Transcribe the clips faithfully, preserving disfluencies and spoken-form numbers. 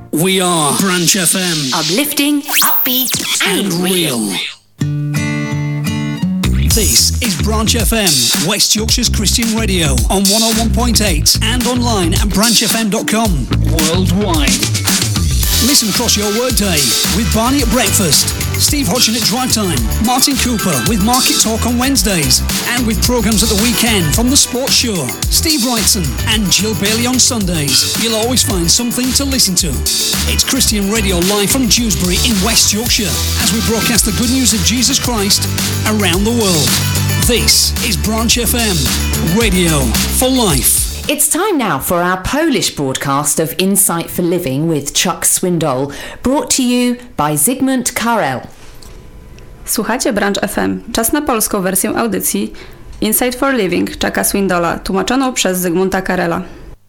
We are Branch F M. Uplifting, upbeat and, and real. This is Branch F M, West Yorkshire's Christian radio on one oh one point eight and online at branch f m dot com. Worldwide. Listen across your workday with Barney at breakfast, Steve Hodgson at drive time, Martin Cooper with Market Talk on Wednesdays, and with programmes at the weekend from The Sports Show, Steve Wrightson and Jill Bailey on Sundays. You'll always find something to listen to. It's Christian Radio live from Dewsbury in West Yorkshire as we broadcast the good news of Jesus Christ around the world. This is Branch F M, radio for life. It's time now for our Polish broadcast of Insight for Living with Chuck Swindoll, brought to you by Zygmunt Karel. Słuchacie Branch F M. Czas na polską wersję audycji Insight for Living Chucka Swindolla, tłumaczoną przez Zygmunta Karela.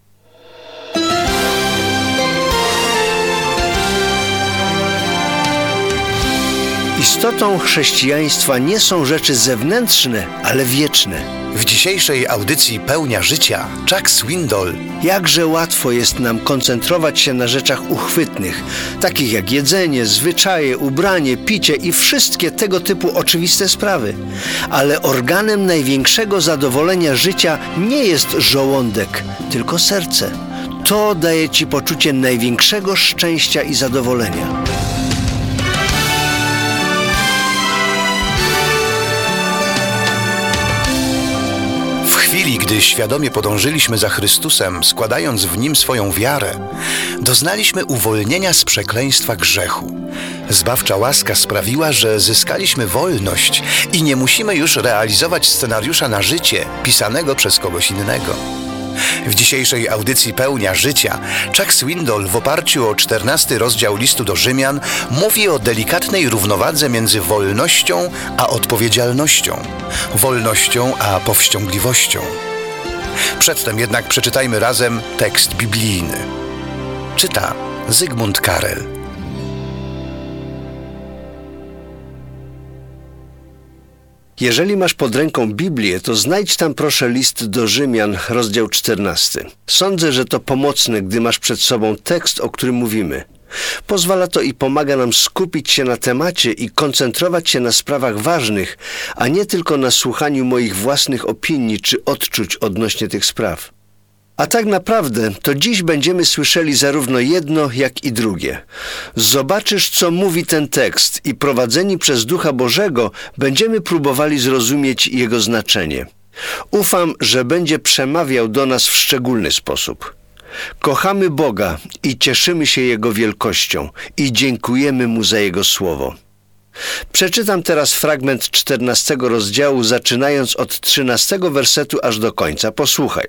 Istotą chrześcijaństwa nie są rzeczy zewnętrzne, ale wieczne. W dzisiejszej audycji Pełnia Życia Chuck Swindoll. Jakże łatwo jest nam koncentrować się na rzeczach uchwytnych, takich jak jedzenie, zwyczaje, ubranie, picie i wszystkie tego typu oczywiste sprawy. Ale organem największego zadowolenia życia nie jest żołądek, tylko serce. To daje Ci poczucie największego szczęścia i zadowolenia. W chwili, gdy świadomie podążyliśmy za Chrystusem, składając w Nim swoją wiarę, doznaliśmy uwolnienia z przekleństwa grzechu. Zbawcza łaska sprawiła, że zyskaliśmy wolność i nie musimy już realizować scenariusza na życie pisanego przez kogoś innego. W dzisiejszej audycji Pełnia Życia Chuck Swindoll w oparciu o czternasty rozdział listu do Rzymian mówi o delikatnej równowadze między wolnością a odpowiedzialnością, wolnością a powściągliwością. Przedtem jednak przeczytajmy razem tekst biblijny. Czyta Zygmunt Karel. Jeżeli masz pod ręką Biblię, to znajdź tam proszę list do Rzymian, rozdział czternasty. Sądzę, że to pomocne, gdy masz przed sobą tekst, o którym mówimy. Pozwala to i pomaga nam skupić się na temacie i koncentrować się na sprawach ważnych, a nie tylko na słuchaniu moich własnych opinii czy odczuć odnośnie tych spraw. A tak naprawdę to dziś będziemy słyszeli zarówno jedno, jak i drugie. Zobaczysz, co mówi ten tekst i prowadzeni przez Ducha Bożego będziemy próbowali zrozumieć jego znaczenie. Ufam, że będzie przemawiał do nas w szczególny sposób. Kochamy Boga i cieszymy się Jego wielkością i dziękujemy Mu za Jego słowo. Przeczytam teraz fragment czternastego rozdziału, zaczynając od trzynastego wersetu aż do końca. Posłuchaj.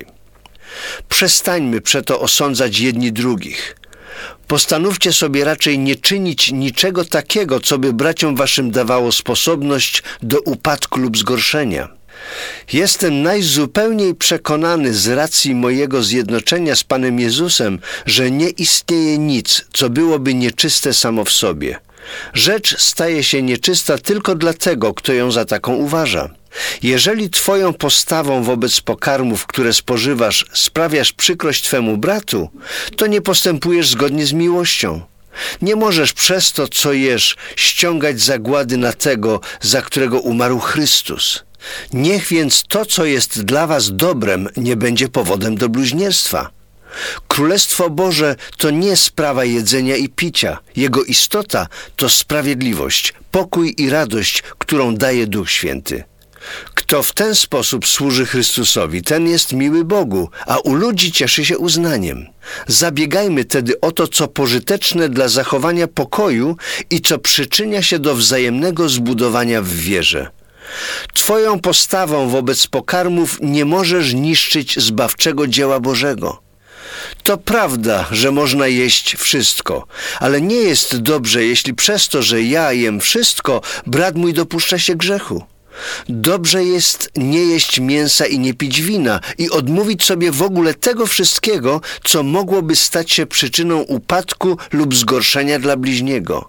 Przestańmy przeto osądzać jedni drugich. Postanówcie sobie raczej nie czynić niczego takiego, co by braciom waszym dawało sposobność do upadku lub zgorszenia. Jestem najzupełniej przekonany z racji mojego zjednoczenia z Panem Jezusem, że nie istnieje nic, co byłoby nieczyste samo w sobie. Rzecz staje się nieczysta tylko dla tego, kto ją za taką uważa. Jeżeli twoją postawą wobec pokarmów, które spożywasz, sprawiasz przykrość twemu bratu, to nie postępujesz zgodnie z miłością. Nie możesz przez to, co jesz, ściągać zagłady na tego, za którego umarł Chrystus. Niech więc to, co jest dla was dobrem, nie będzie powodem do bluźnierstwa. Królestwo Boże to nie sprawa jedzenia i picia. Jego istota to sprawiedliwość, pokój i radość, którą daje Duch Święty. Kto w ten sposób służy Chrystusowi, ten jest miły Bogu, a u ludzi cieszy się uznaniem. Zabiegajmy tedy o to, co pożyteczne dla zachowania pokoju i co przyczynia się do wzajemnego zbudowania w wierze. Twoją postawą wobec pokarmów nie możesz niszczyć zbawczego dzieła Bożego. To prawda, że można jeść wszystko, ale nie jest dobrze, jeśli przez to, że ja jem wszystko, brat mój dopuszcza się grzechu. Dobrze jest nie jeść mięsa i nie pić wina i odmówić sobie w ogóle tego wszystkiego, co mogłoby stać się przyczyną upadku lub zgorszenia dla bliźniego.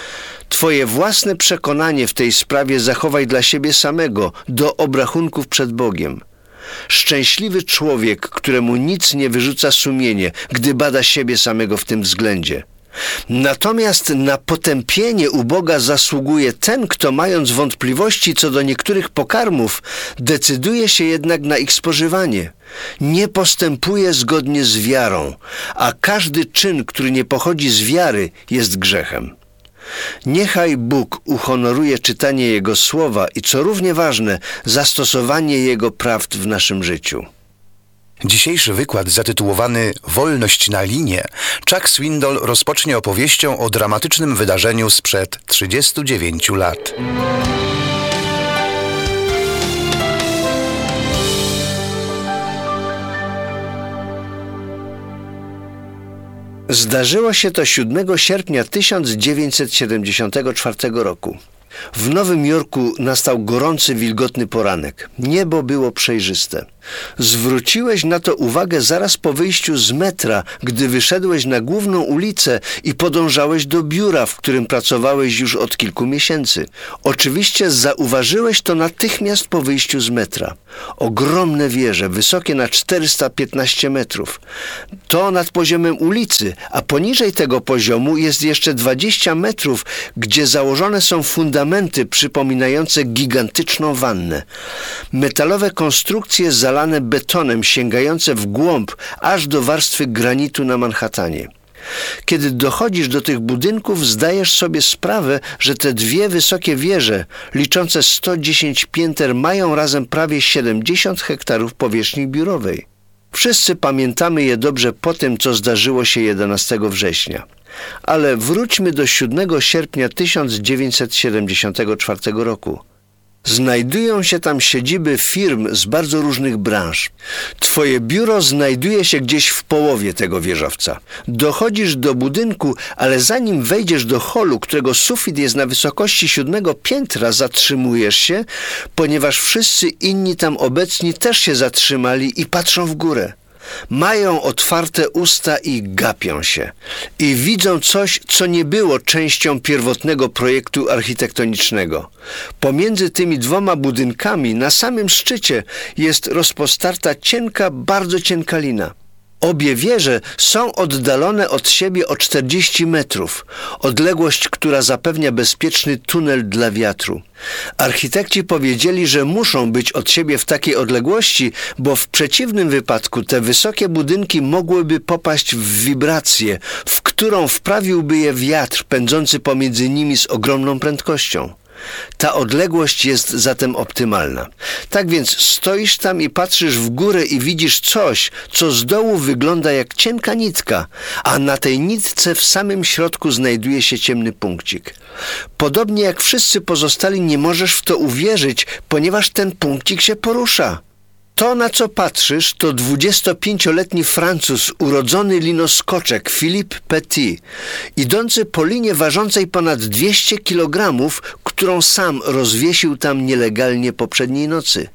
Twoje własne przekonanie w tej sprawie zachowaj dla siebie samego, do obrachunków przed Bogiem. Szczęśliwy człowiek, któremu nic nie wyrzuca sumienie, gdy bada siebie samego w tym względzie. Natomiast na potępienie u Boga zasługuje ten, kto mając wątpliwości co do niektórych pokarmów, decyduje się jednak na ich spożywanie. Nie postępuje zgodnie z wiarą, a każdy czyn, który nie pochodzi z wiary, jest grzechem. Niechaj Bóg uhonoruje czytanie Jego słowa i, co równie ważne, zastosowanie Jego prawd w naszym życiu. Dzisiejszy wykład zatytułowany Wolność na linie Chuck Swindoll rozpocznie opowieścią o dramatycznym wydarzeniu sprzed trzydziestu dziewięciu lat. Zdarzyło się to siódmego sierpnia tysiąc dziewięćset siedemdziesiątego czwartego roku. W Nowym Jorku nastał gorący, wilgotny poranek. Niebo było przejrzyste. Zwróciłeś na to uwagę zaraz po wyjściu z metra, gdy wyszedłeś na główną ulicę i podążałeś do biura, w którym pracowałeś już od kilku miesięcy. Oczywiście zauważyłeś to natychmiast po wyjściu z metra. Ogromne wieże, wysokie na czterysta piętnaście metrów. To nad poziomem ulicy, a poniżej tego poziomu jest jeszcze dwadzieścia metrów, gdzie założone są fundamenty przypominające gigantyczną wannę. Metalowe konstrukcje zalane betonem sięgające w głąb aż do warstwy granitu na Manhattanie. Kiedy dochodzisz do tych budynków, zdajesz sobie sprawę, że te dwie wysokie wieże, liczące sto dziesięć pięter, mają razem prawie siedemdziesiąt hektarów powierzchni biurowej. Wszyscy pamiętamy je dobrze po tym, co zdarzyło się jedenastego września. Ale wróćmy do siódmego sierpnia tysiąc dziewięćset siedemdziesiątego czwartego roku. Znajdują się tam siedziby firm z bardzo różnych branż. Twoje biuro znajduje się gdzieś w połowie tego wieżowca. Dochodzisz do budynku, ale zanim wejdziesz do holu, którego sufit jest na wysokości siódmego piętra, zatrzymujesz się, ponieważ wszyscy inni tam obecni też się zatrzymali i patrzą w górę. Mają otwarte usta i gapią się. I widzą coś, co nie było częścią pierwotnego projektu architektonicznego. Pomiędzy tymi dwoma budynkami na samym szczycie jest rozpostarta cienka, bardzo cienka lina. Obie wieże są oddalone od siebie o czterdzieści metrów, odległość, która zapewnia bezpieczny tunel dla wiatru. Architekci powiedzieli, że muszą być od siebie w takiej odległości, bo w przeciwnym wypadku te wysokie budynki mogłyby popaść w wibrację, w którą wprawiłby je wiatr pędzący pomiędzy nimi z ogromną prędkością. Ta odległość jest zatem optymalna. Tak więc stoisz tam i patrzysz w górę i widzisz coś, co z dołu wygląda jak cienka nitka, a na tej nitce w samym środku znajduje się ciemny punkcik. Podobnie jak wszyscy pozostali, nie możesz w to uwierzyć, ponieważ ten punkcik się porusza. To, na co patrzysz, to dwudziestopięcioletni Francuz, urodzony linoskoczek Philippe Petit, idący po linie ważącej ponad dwieście kilogramów, którą sam rozwiesił tam nielegalnie poprzedniej nocy.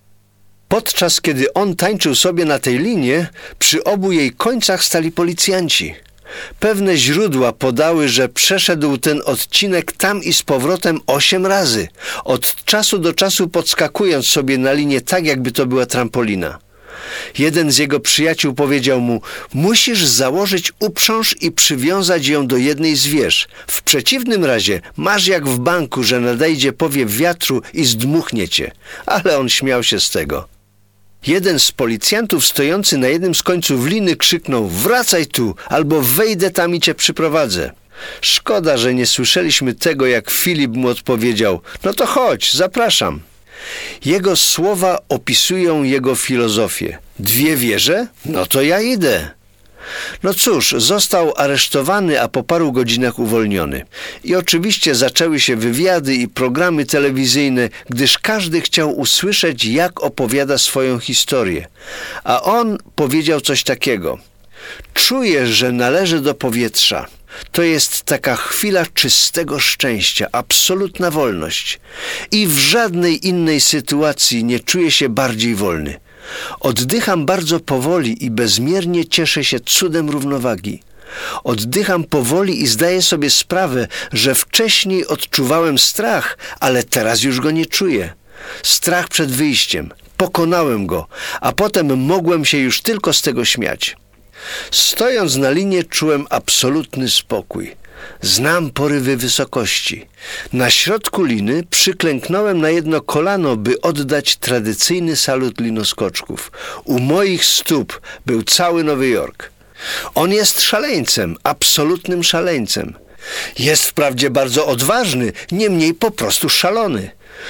Podczas kiedy on tańczył sobie na tej linie, przy obu jej końcach stali policjanci. Pewne źródła podały, że przeszedł ten odcinek tam i z powrotem osiem razy, od czasu do czasu podskakując sobie na linię tak, jakby to była trampolina. Jeden z jego przyjaciół powiedział mu: musisz założyć uprząż i przywiązać ją do jednej z wież. W przeciwnym razie masz jak w banku, że nadejdzie powiew wiatru i zdmuchnie cię. Ale on śmiał się z tego. Jeden z policjantów stojący na jednym z końców liny krzyknął: wracaj tu, albo wejdę tam i cię przyprowadzę. Szkoda, że nie słyszeliśmy tego, jak Filip mu odpowiedział: no to chodź, zapraszam. Jego słowa opisują jego filozofię. Dwie wieże? No to ja idę. No cóż, został aresztowany, a po paru godzinach uwolniony. I oczywiście zaczęły się wywiady i programy telewizyjne, gdyż każdy chciał usłyszeć, jak opowiada swoją historię. A on powiedział coś takiego: czuję, że należy do powietrza. To jest taka chwila czystego szczęścia, absolutna wolność. I w żadnej innej sytuacji nie czuję się bardziej wolny. Oddycham bardzo powoli i bezmiernie cieszę się cudem równowagi. Oddycham powoli i zdaję sobie sprawę, że wcześniej odczuwałem strach, ale teraz już go nie czuję. Strach przed wyjściem. Pokonałem go, a potem mogłem się już tylko z tego śmiać. Stojąc na linie, czułem absolutny spokój. Znam porywy wysokości. Na środku liny przyklęknąłem na jedno kolano, by oddać tradycyjny salut linoskoczków. U moich stóp był cały Nowy Jork. On jest szaleńcem, absolutnym szaleńcem. Jest wprawdzie bardzo odważny, niemniej po prostu szalony.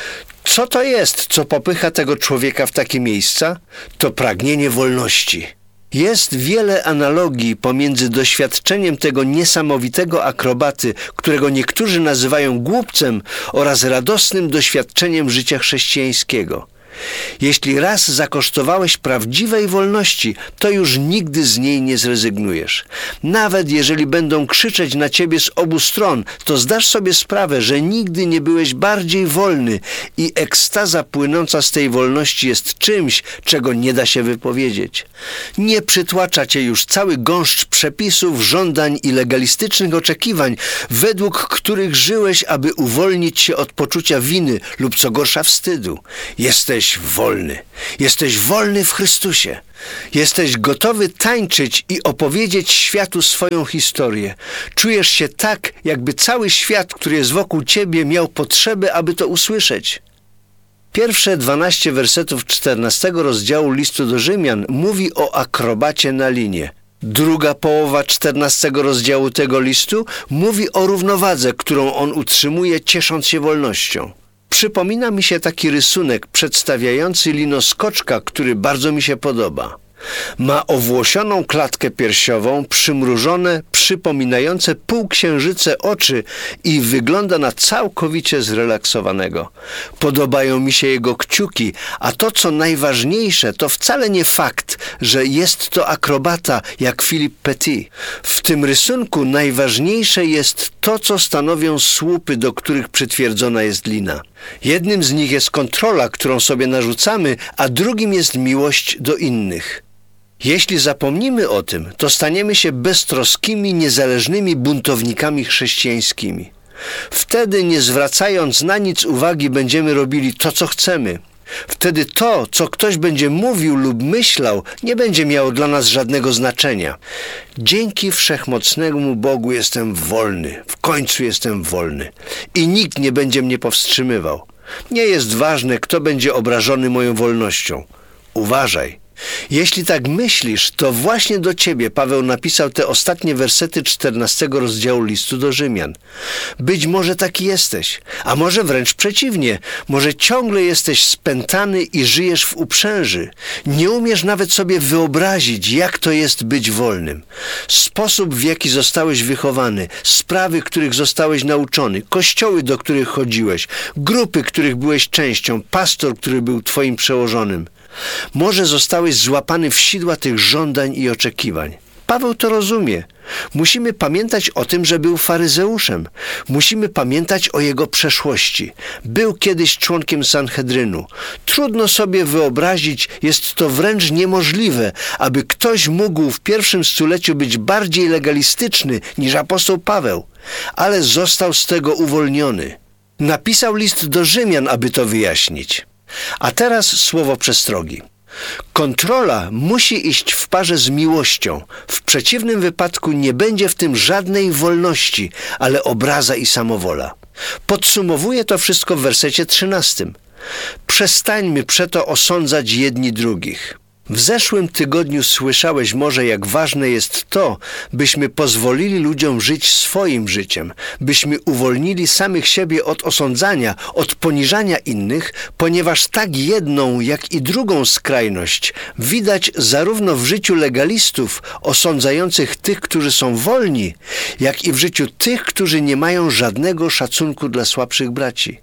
Co to jest, co popycha tego człowieka w takie miejsca? To pragnienie wolności. Jest wiele analogii pomiędzy doświadczeniem tego niesamowitego akrobaty, którego niektórzy nazywają głupcem, oraz radosnym doświadczeniem życia chrześcijańskiego. Jeśli raz zakosztowałeś prawdziwej wolności, to już nigdy z niej nie zrezygnujesz. Nawet jeżeli będą krzyczeć na ciebie z obu stron, to zdasz sobie sprawę, że nigdy nie byłeś bardziej wolny i ekstaza płynąca z tej wolności jest czymś, czego nie da się wypowiedzieć. Nie przytłacza cię już cały gąszcz przepisów, żądań i legalistycznych oczekiwań, według których żyłeś, aby uwolnić się od poczucia winy lub co gorsza wstydu. Jesteś wolny. Jesteś wolny w Chrystusie. Jesteś gotowy tańczyć i opowiedzieć światu swoją historię. Czujesz się tak, jakby cały świat, który jest wokół ciebie, miał potrzebę, aby to usłyszeć. Pierwsze dwanaście wersetów czternastego rozdziału listu do Rzymian mówi o akrobacie na linie. Druga połowa czternastego rozdziału tego listu mówi o równowadze, którą on utrzymuje, ciesząc się wolnością. Przypomina mi się taki rysunek przedstawiający linoskoczka, który bardzo mi się podoba. Ma owłosioną klatkę piersiową, przymrużone, przypominające półksiężyce oczy i wygląda na całkowicie zrelaksowanego. Podobają mi się jego kciuki, a to, co najważniejsze, to wcale nie fakt, że jest to akrobata jak Philippe Petit. W tym rysunku najważniejsze jest to, co stanowią słupy, do których przytwierdzona jest lina. Jednym z nich jest kontrola, którą sobie narzucamy, a drugim jest miłość do innych. Jeśli zapomnimy o tym, to staniemy się beztroskimi, niezależnymi buntownikami chrześcijańskimi. Wtedy, nie zwracając na nic uwagi, będziemy robili to, co chcemy. Wtedy to, co ktoś będzie mówił lub myślał, nie będzie miało dla nas żadnego znaczenia. Dzięki wszechmocnemu Bogu jestem wolny. W końcu jestem wolny. I nikt nie będzie mnie powstrzymywał. Nie jest ważne, kto będzie obrażony moją wolnością. Uważaj. Jeśli tak myślisz, to właśnie do ciebie Paweł napisał te ostatnie wersety czternastego rozdziału listu do Rzymian. Być może taki jesteś, a może wręcz przeciwnie. Może ciągle jesteś spętany i żyjesz w uprzęży. Nie umiesz nawet sobie wyobrazić, jak to jest być wolnym. Sposób, w jaki zostałeś wychowany, sprawy, których zostałeś nauczony, kościoły, do których chodziłeś, grupy, których byłeś częścią, pastor, który był twoim przełożonym. Może zostałeś złapany w sidła tych żądań i oczekiwań. Paweł to rozumie. Musimy pamiętać o tym, że był faryzeuszem. Musimy pamiętać o jego przeszłości. Był kiedyś członkiem Sanhedrynu. Trudno sobie wyobrazić, jest to wręcz niemożliwe, aby ktoś mógł w pierwszym stuleciu być bardziej legalistyczny niż apostoł Paweł. Ale został z tego uwolniony. Napisał list do Rzymian, aby to wyjaśnić. A teraz słowo przestrogi. Kontrola musi iść w parze z miłością. W przeciwnym wypadku nie będzie w tym żadnej wolności, ale obraza i samowola. Podsumowuję to wszystko w wersecie trzynastym. Przestańmy przeto osądzać jedni drugich. W zeszłym tygodniu słyszałeś może, jak ważne jest to, byśmy pozwolili ludziom żyć swoim życiem, byśmy uwolnili samych siebie od osądzania, od poniżania innych, ponieważ tak jedną, jak i drugą skrajność widać zarówno w życiu legalistów osądzających tych, którzy są wolni, jak i w życiu tych, którzy nie mają żadnego szacunku dla słabszych braci.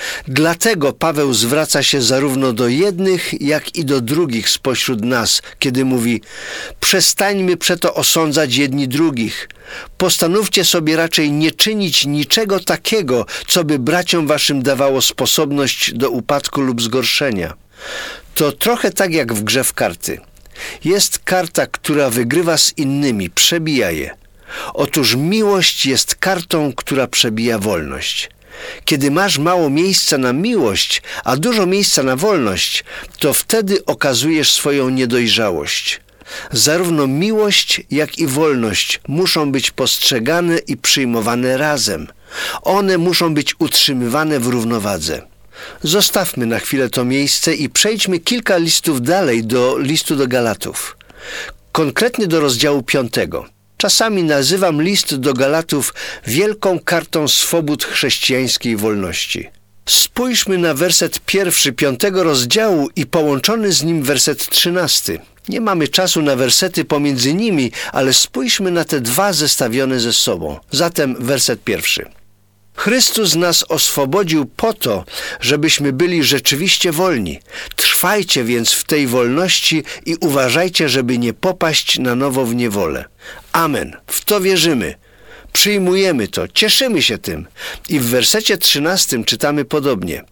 Dlatego Paweł zwraca się zarówno do jednych, jak i do drugich spośród nas, kiedy mówi: przestańmy przeto osądzać jedni drugich. Postanówcie sobie raczej nie czynić niczego takiego, co by braciom waszym dawało sposobność do upadku lub zgorszenia. To trochę tak jak w grze w karty. Jest karta, która wygrywa z innymi, przebija je. Otóż miłość jest kartą, która przebija wolność. Kiedy masz mało miejsca na miłość, a dużo miejsca na wolność, to wtedy okazujesz swoją niedojrzałość. Zarówno miłość, jak i wolność muszą być postrzegane i przyjmowane razem. One muszą być utrzymywane w równowadze. Zostawmy na chwilę to miejsce i przejdźmy kilka listów dalej do listu do Galatów. Konkretnie do rozdziału piątego. Czasami nazywam list do Galatów wielką kartą swobód chrześcijańskiej wolności. Spójrzmy na werset pierwszy piątego rozdziału i połączony z nim werset trzynasty. Nie mamy czasu na wersety pomiędzy nimi, ale spójrzmy na te dwa zestawione ze sobą. Zatem werset pierwszy. Chrystus nas oswobodził po to, żebyśmy byli rzeczywiście wolni. Trwajcie więc w tej wolności i uważajcie, żeby nie popaść na nowo w niewolę. Amen. W to wierzymy. Przyjmujemy to, cieszymy się tym. I w wersecie trzynastym czytamy podobnie.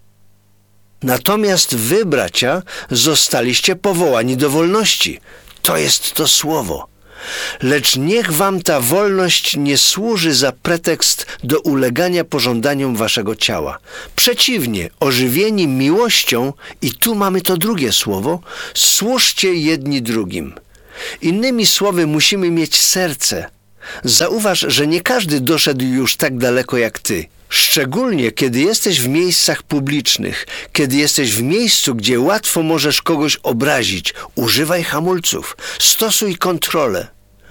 Natomiast wy, bracia, zostaliście powołani do wolności. To jest to słowo. Lecz niech wam ta wolność nie służy za pretekst do ulegania pożądaniom waszego ciała. Przeciwnie, ożywieni miłością, i tu mamy to drugie słowo, służcie jedni drugim. Innymi słowy, musimy mieć serce. Zauważ, że nie każdy doszedł już tak daleko jak ty. Szczególnie, kiedy jesteś w miejscach publicznych, kiedy jesteś w miejscu, gdzie łatwo możesz kogoś obrazić, używaj hamulców, stosuj kontrolę.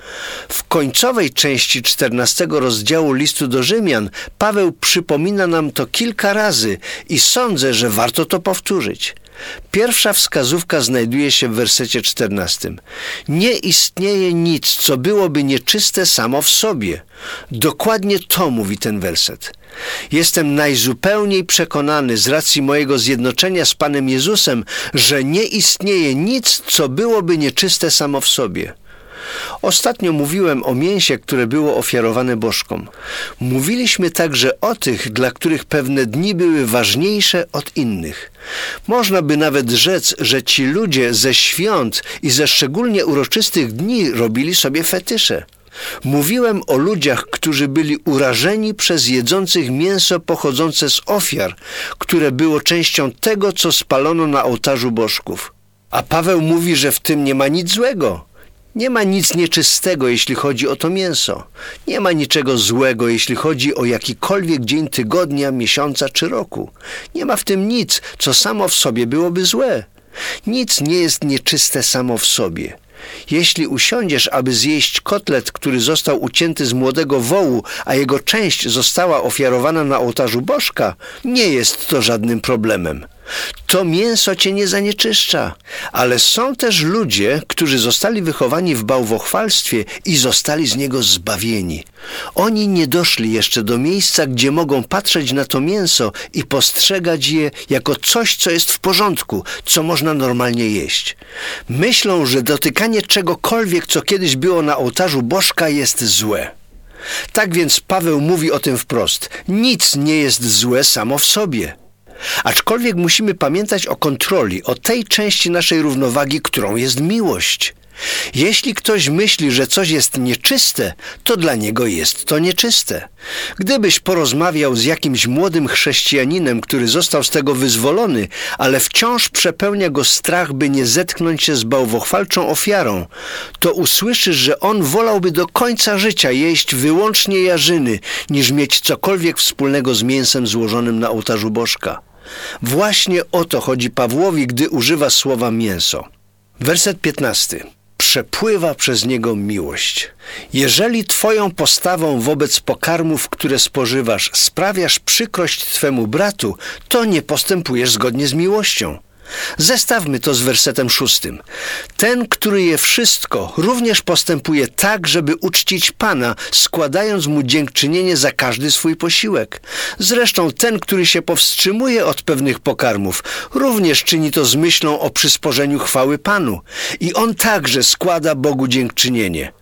W końcowej części czternastego rozdziału listu do Rzymian Paweł przypomina nam to kilka razy i sądzę, że warto to powtórzyć. Pierwsza wskazówka znajduje się w wersecie czternastym. Nie istnieje nic, co byłoby nieczyste samo w sobie. Dokładnie to mówi ten werset. Jestem najzupełniej przekonany z racji mojego zjednoczenia z Panem Jezusem, że nie istnieje nic, co byłoby nieczyste samo w sobie. Ostatnio mówiłem o mięsie, które było ofiarowane bożkom. Mówiliśmy także o tych, dla których pewne dni były ważniejsze od innych. Można by nawet rzec, że ci ludzie ze świąt i ze szczególnie uroczystych dni robili sobie fetysze. Mówiłem o ludziach, którzy byli urażeni przez jedzących mięso pochodzące z ofiar, które było częścią tego, co spalono na ołtarzu bożków. A Paweł mówi, że w tym nie ma nic złego. Nie ma nic nieczystego, jeśli chodzi o to mięso. Nie ma niczego złego, jeśli chodzi o jakikolwiek dzień tygodnia, miesiąca czy roku. Nie ma w tym nic, co samo w sobie byłoby złe. Nic nie jest nieczyste samo w sobie. Jeśli usiądziesz, aby zjeść kotlet, który został ucięty z młodego wołu, a jego część została ofiarowana na ołtarzu bożka, nie jest to żadnym problemem. To mięso cię nie zanieczyszcza, ale są też ludzie, którzy zostali wychowani w bałwochwalstwie i zostali z niego zbawieni. Oni nie doszli jeszcze do miejsca, gdzie mogą patrzeć na to mięso i postrzegać je jako coś, co jest w porządku, co można normalnie jeść. Myślą, że dotykanie czegokolwiek, co kiedyś było na ołtarzu bożka, jest złe. Tak więc Paweł mówi o tym wprost. Nic nie jest złe samo w sobie. Aczkolwiek musimy pamiętać o kontroli, o tej części naszej równowagi, którą jest miłość. Jeśli ktoś myśli, że coś jest nieczyste, to dla niego jest to nieczyste. Gdybyś porozmawiał z jakimś młodym chrześcijaninem, który został z tego wyzwolony, ale wciąż przepełnia go strach, by nie zetknąć się z bałwochwalczą ofiarą, to usłyszysz, że on wolałby do końca życia jeść wyłącznie jarzyny, niż mieć cokolwiek wspólnego z mięsem złożonym na ołtarzu bożka. Właśnie o to chodzi Pawłowi, gdy używa słowa mięso. Werset piętnasty. Przepływa przez niego miłość. Jeżeli twoją postawą wobec pokarmów, które spożywasz, sprawiasz przykrość twemu bratu, to nie postępujesz zgodnie z miłością. Zestawmy to z wersetem szóstym. Ten, który je wszystko, również postępuje tak, żeby uczcić Pana, składając mu dziękczynienie za każdy swój posiłek. Zresztą ten, który się powstrzymuje od pewnych pokarmów, również czyni to z myślą o przysporzeniu chwały Panu. I on także składa Bogu dziękczynienie.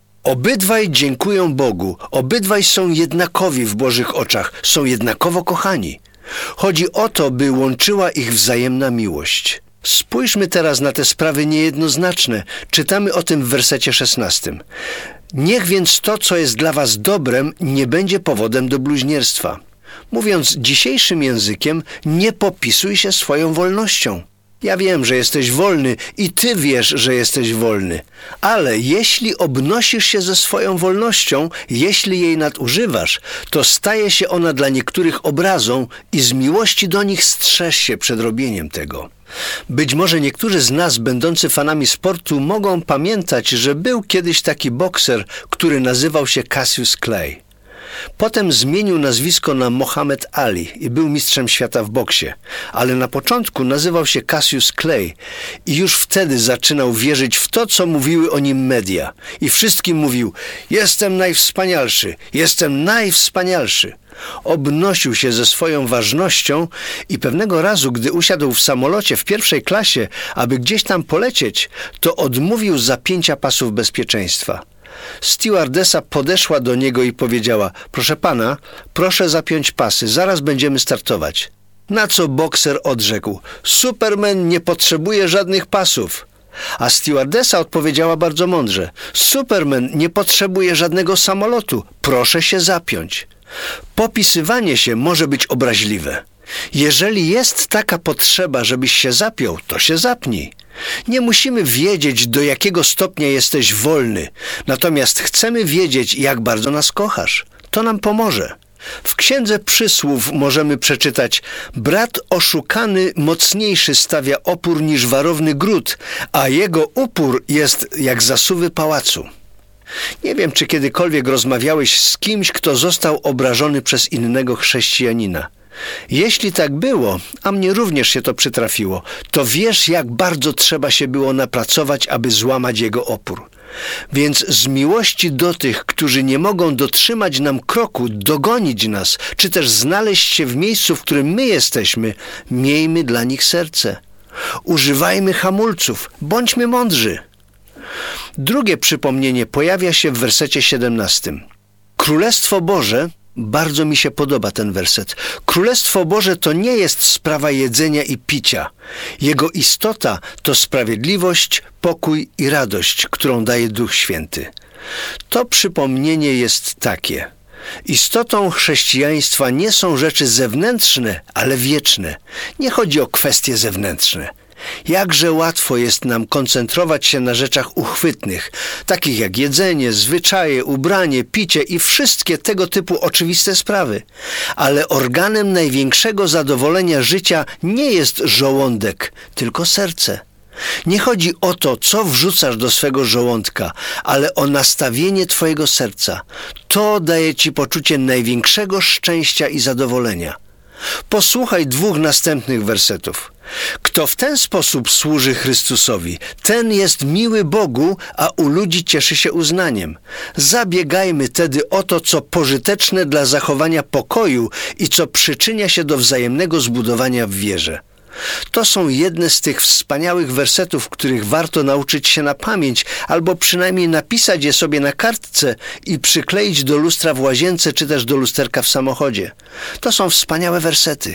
Obydwaj dziękują Bogu, obydwaj są jednakowi w Bożych oczach, są jednakowo kochani. Chodzi o to, by łączyła ich wzajemna miłość. Spójrzmy teraz na te sprawy niejednoznaczne. Czytamy o tym w wersecie szesnastym. Niech więc to, co jest dla was dobrem, nie będzie powodem do bluźnierstwa. Mówiąc dzisiejszym językiem, nie popisuj się swoją wolnością. Ja wiem, że jesteś wolny i ty wiesz, że jesteś wolny. Ale jeśli obnosisz się ze swoją wolnością, jeśli jej nadużywasz, to staje się ona dla niektórych obrazą i z miłości do nich strzeż się przed robieniem tego. Być może niektórzy z nas, będący fanami sportu, mogą pamiętać, że był kiedyś taki bokser, który nazywał się Cassius Clay. Potem zmienił nazwisko na Muhammad Ali i był mistrzem świata w boksie, ale na początku nazywał się Cassius Clay i już wtedy zaczynał wierzyć w to, co mówiły o nim media. I wszystkim mówił: jestem najwspanialszy, jestem najwspanialszy. Obnosił się ze swoją ważnością i pewnego razu, gdy usiadł w samolocie w pierwszej klasie, aby gdzieś tam polecieć, to odmówił zapięcia pasów bezpieczeństwa. Stewardesa podeszła do niego i powiedziała: proszę pana, proszę zapiąć pasy, zaraz będziemy startować. Na co bokser odrzekł: Superman nie potrzebuje żadnych pasów. A stewardesa odpowiedziała bardzo mądrze: Superman nie potrzebuje żadnego samolotu, proszę się zapiąć. Popisywanie się może być obraźliwe. Jeżeli jest taka potrzeba, żebyś się zapiął, to się zapnij. Nie musimy wiedzieć, do jakiego stopnia jesteś wolny, natomiast chcemy wiedzieć, jak bardzo nas kochasz. To nam pomoże. W Księdze Przysłów możemy przeczytać: brat oszukany mocniejszy stawia opór niż warowny gród, a jego upór jest jak zasuwy pałacu. Nie wiem, czy kiedykolwiek rozmawiałeś z kimś, kto został obrażony przez innego chrześcijanina. Jeśli tak było, a mnie również się to przytrafiło, to wiesz, jak bardzo trzeba się było napracować, aby złamać jego opór. Więc z miłości do tych, którzy nie mogą dotrzymać nam kroku, dogonić nas, czy też znaleźć się w miejscu, w którym my jesteśmy, miejmy dla nich serce. Używajmy hamulców, bądźmy mądrzy. Drugie przypomnienie pojawia się w wersecie siedemnastym. Królestwo Boże, bardzo mi się podoba ten werset. Królestwo Boże to nie jest sprawa jedzenia i picia. Jego istota to sprawiedliwość, pokój i radość, którą daje Duch Święty. To przypomnienie jest takie. Istotą chrześcijaństwa nie są rzeczy zewnętrzne, ale wieczne. Nie chodzi o kwestie zewnętrzne. Jakże łatwo jest nam koncentrować się na rzeczach uchwytnych, takich jak jedzenie, zwyczaje, ubranie, picie i wszystkie tego typu oczywiste sprawy. Ale organem największego zadowolenia życia nie jest żołądek, tylko serce. Nie chodzi o to, co wrzucasz do swego żołądka, ale o nastawienie twojego serca. To daje ci poczucie największego szczęścia i zadowolenia. Posłuchaj dwóch następnych wersetów. Kto w ten sposób służy Chrystusowi, ten jest miły Bogu, a u ludzi cieszy się uznaniem. Zabiegajmy tedy o to, co pożyteczne dla zachowania pokoju i co przyczynia się do wzajemnego zbudowania w wierze. To są jedne z tych wspaniałych wersetów, których warto nauczyć się na pamięć, albo przynajmniej napisać je sobie na kartce i przykleić do lustra w łazience, czy też do lusterka w samochodzie. To są wspaniałe wersety.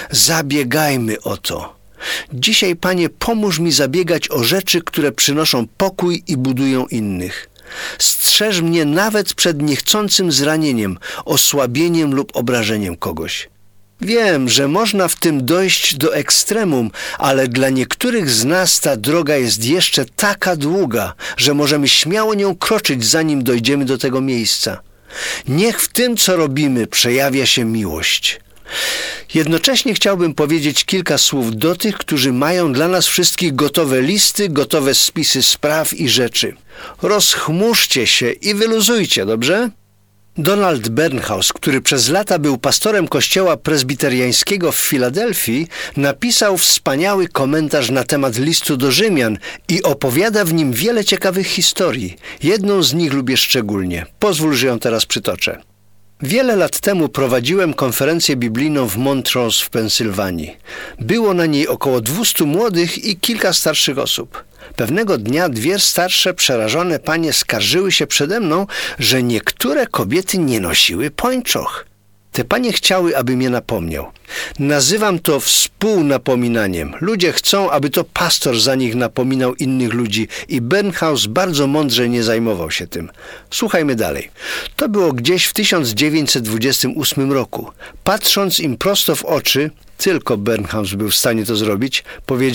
Zabiegajmy o to. Dzisiaj, Panie, pomóż mi zabiegać o rzeczy, które przynoszą pokój i budują innych. Strzeż mnie nawet przed niechcącym zranieniem, osłabieniem lub obrażeniem kogoś. Wiem, że można w tym dojść do ekstremum, ale dla niektórych z nas ta droga jest jeszcze taka długa, że możemy śmiało nią kroczyć, zanim dojdziemy do tego miejsca. Niech w tym, co robimy, przejawia się miłość. Jednocześnie chciałbym powiedzieć kilka słów do tych, którzy mają dla nas wszystkich gotowe listy, gotowe spisy spraw i rzeczy. Rozchmurzcie się i wyluzujcie, dobrze? Donald Bernhaus, który przez lata był pastorem kościoła prezbiteriańskiego w Filadelfii, napisał wspaniały komentarz na temat listu do Rzymian i opowiada w nim wiele ciekawych historii. Jedną z nich lubię szczególnie. Pozwól, że ją teraz przytoczę. Wiele lat temu prowadziłem konferencję biblijną w Montrose w Pensylwanii. Było na niej około dwustu młodych i kilka starszych osób. Pewnego dnia dwie starsze, przerażone panie skarżyły się przede mną, że niektóre kobiety nie nosiły pończoch. Te panie chciały, abym je napomniał. Nazywam to współnapominaniem. Ludzie chcą, aby to pastor za nich napominał innych ludzi i Bernhaus bardzo mądrze nie zajmował się tym. Słuchajmy dalej. To było gdzieś w tysiąc dziewięćset dwudziestym ósmym roku. Patrząc im prosto w oczy, tylko Bernhaus był w stanie to zrobić, powiedział: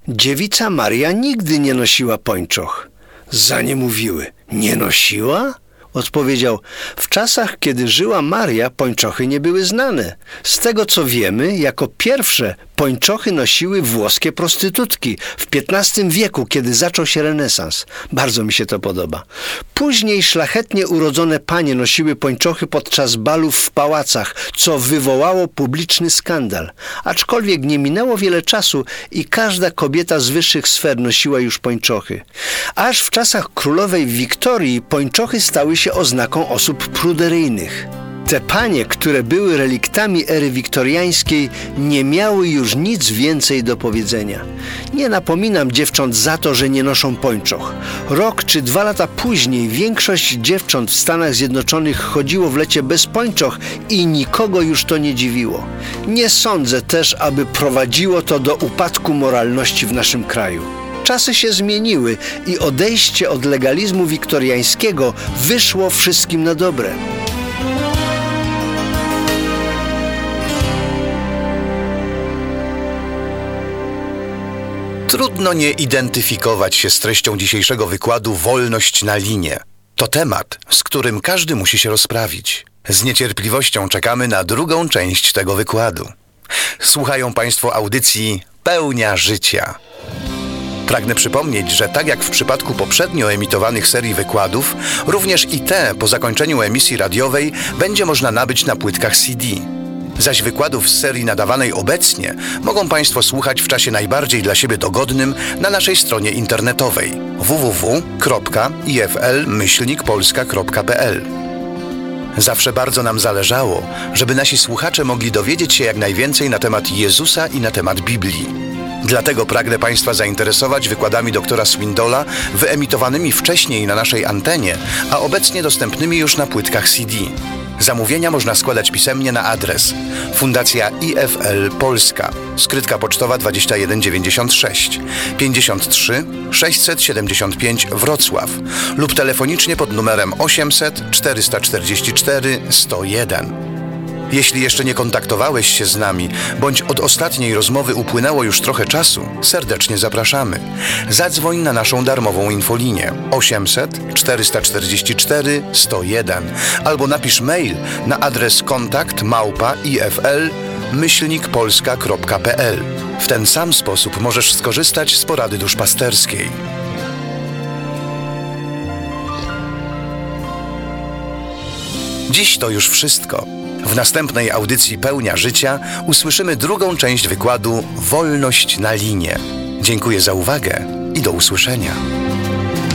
Dziewica Maria nigdy nie nosiła pończoch. Za nie mówiły: nie nosiła? Odpowiedział: w czasach, kiedy żyła Maria, pończochy nie były znane. Z tego co wiemy, jako pierwsze pończochy nosiły włoskie prostytutki w piętnastym wieku, kiedy zaczął się renesans. Bardzo mi się to podoba. Później szlachetnie urodzone panie nosiły pończochy podczas balów w pałacach, co wywołało publiczny skandal. Aczkolwiek nie minęło wiele czasu i każda kobieta z wyższych sfer nosiła już pończochy. Aż w czasach królowej Wiktorii pończochy stały się oznaką osób pruderyjnych. Te panie, które były reliktami ery wiktoriańskiej, nie miały już nic więcej do powiedzenia. Nie napominam dziewcząt za to, że nie noszą pończoch. Rok czy dwa lata później większość dziewcząt w Stanach Zjednoczonych chodziło w lecie bez pończoch i nikogo już to nie dziwiło. Nie sądzę też, aby prowadziło to do upadku moralności w naszym kraju. Czasy się zmieniły i odejście od legalizmu wiktoriańskiego wyszło wszystkim na dobre. Trudno nie identyfikować się z treścią dzisiejszego wykładu Wolność na linie. To temat, z którym każdy musi się rozprawić. Z niecierpliwością czekamy na drugą część tego wykładu. Słuchają Państwo audycji Pełnia Życia. Pragnę przypomnieć, że tak jak w przypadku poprzednio emitowanych serii wykładów, również i te po zakończeniu emisji radiowej będzie można nabyć na płytkach C D. Zaś wykładów z serii nadawanej obecnie mogą Państwo słuchać w czasie najbardziej dla siebie dogodnym na naszej stronie internetowej w w w kropka i f l myślnik polska kropka p l. Zawsze bardzo nam zależało, żeby nasi słuchacze mogli dowiedzieć się jak najwięcej na temat Jezusa i na temat Biblii. Dlatego pragnę Państwa zainteresować wykładami doktora Swindola wyemitowanymi wcześniej na naszej antenie, a obecnie dostępnymi już na płytkach C D. Zamówienia można składać pisemnie na adres Fundacja I F L Polska, skrytka pocztowa dwadzieścia jeden dziewięćdziesiąt sześć pięćdziesiąt trzy sześćset siedemdziesiąt pięć Wrocław lub telefonicznie pod numerem osiemset czterysta czterdzieści cztery sto jeden. Jeśli jeszcze nie kontaktowałeś się z nami, bądź od ostatniej rozmowy upłynęło już trochę czasu, serdecznie zapraszamy. Zadzwoń na naszą darmową infolinię osiemset czterysta czterdzieści cztery sto jeden albo napisz mail na adres kontakt małpa ifl myślnik polska kropka p l. W ten sam sposób możesz skorzystać z porady duszpasterskiej. Dziś to już wszystko. W następnej audycji Pełnia Życia usłyszymy drugą część wykładu Wolność na linie. Dziękuję za uwagę i do usłyszenia.